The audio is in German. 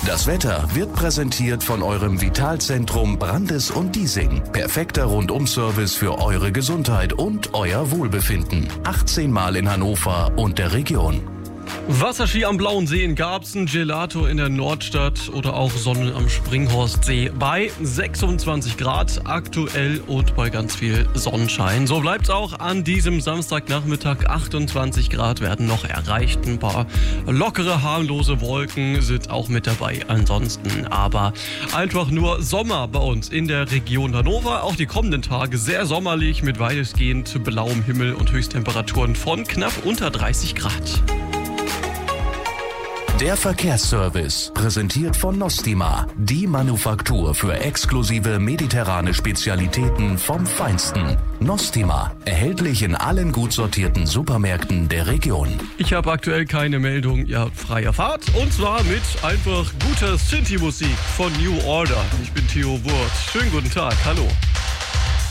Das Wetter wird präsentiert von eurem Vitalzentrum Brandes und Diesing. Perfekter Rundum-Service für eure Gesundheit und euer Wohlbefinden. 18 Mal in Hannover und der Region. Wasserski am Blauen See in Garbsen, Gelato in der Nordstadt oder auch Sonne am Springhorstsee bei 26 Grad aktuell und bei ganz viel Sonnenschein. So bleibt's auch an diesem Samstagnachmittag. 28 Grad werden noch erreicht. Ein paar lockere, harmlose Wolken sind auch mit dabei ansonsten. Aber einfach nur Sommer bei uns in der Region Hannover. Auch die kommenden Tage sehr sommerlich mit weitestgehend blauem Himmel und Höchsttemperaturen von knapp unter 30 Grad. Der Verkehrsservice, präsentiert von Nostima, die Manufaktur für exklusive mediterrane Spezialitäten vom Feinsten. Nostima, erhältlich in allen gut sortierten Supermärkten der Region. Ich habe aktuell keine Meldung, ihr habt freie Fahrt und zwar mit einfach guter Synthi-Musik von New Order. Ich bin Theo Wurth. Schönen guten Tag, hallo.